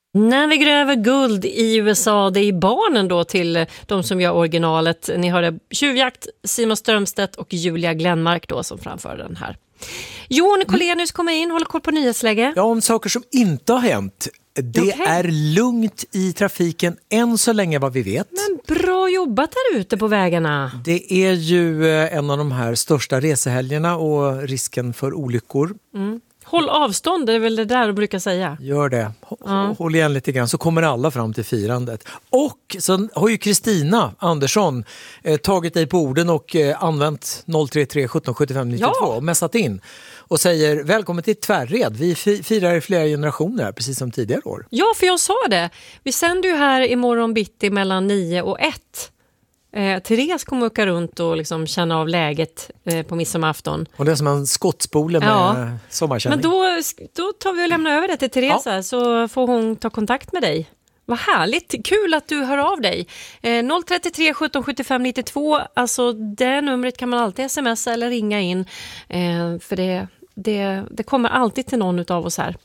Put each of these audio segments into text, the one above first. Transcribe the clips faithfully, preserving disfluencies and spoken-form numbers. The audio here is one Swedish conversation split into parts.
När vi gräver guld i U S A, det är barnen då till de som gör originalet. Ni hörde Tjuvjakt, Simon Strömstedt och Julia Glenmark då som framför den här. Jon Kolenius kommer in, håller koll på nyhetsläge. Ja, om saker som inte har hänt. Det okay. är lugnt i trafiken än så länge vad vi vet. Men bra jobbat här ute på vägarna. Det är ju en av de här största resehelgerna och risken för olyckor. Mm. Håll avstånd, det är väl det där du brukar säga. Gör det. H- Håll igen lite grann så kommer alla fram till firandet. Och så har ju Kristina Andersson eh, tagit dig på orden och eh, använt noll tre tre sjutton sjuttiofem nittiotvå ja. och mässat in. Och säger välkommen till Tvärred. Vi fi- firar i flera generationer här, precis som tidigare år. Ja, för jag sa det. Vi sänder ju här imorgon bitti mellan nio och ett. Eh, Therese kommer åka runt och liksom känna av läget eh, på midsommarafton. Och det är som en skottspole med ja. sommarkänning. Men då, då tar vi och lämnar över det till Therese ja. så får hon ta kontakt med dig. Vad härligt, kul att du hör av dig. Eh, noll tre tre sjutton sjuttiofem nittiotvå, alltså det numret kan man alltid smsa eller ringa in. Eh, för det, det, det kommer alltid till någon av oss här.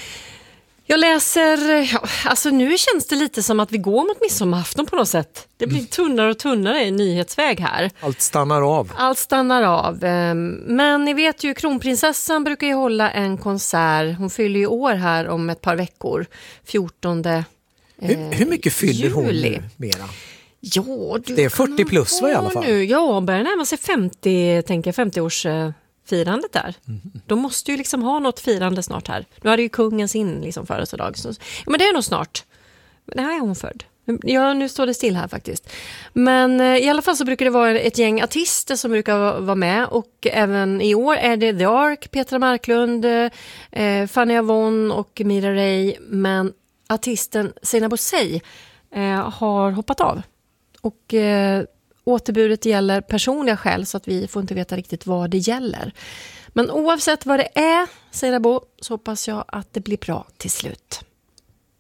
Jag läser, ja, alltså nu känns det lite som att vi går mot midsommarafton på något sätt. Det blir tunnare och tunnare i nyhetsväg här. Allt stannar av. Allt stannar av. Men ni vet ju, kronprinsessan brukar ju hålla en konsert. Hon fyller ju år här om ett par veckor. fjortonde eh, hur, hur mycket fyller juli. hon mera? Ja, du det är fyrtio plus va, i alla fall? Nu. Ja, börjar närma sig femtio, tänker jag, femtio-års... firandet där. Mm. De måste ju liksom ha något firande snart här. Nu hade ju kungen sin liksom födelsedag. Så, ja, men det är nog snart. Men här är hon född. Ja, nu står det still här faktiskt. Men eh, i alla fall så brukar det vara ett gäng artister som brukar vara, vara med. Och även i år är det The Ark, Petra Marklund, eh, Fanny Avon och Mira Ray. Men artisten Sina Bosei eh, har hoppat av. Och... Eh, återbudet gäller personliga skäl så att vi får inte veta riktigt vad det gäller. Men oavsett vad det är, säger Bo, så hoppas jag att det blir bra till slut.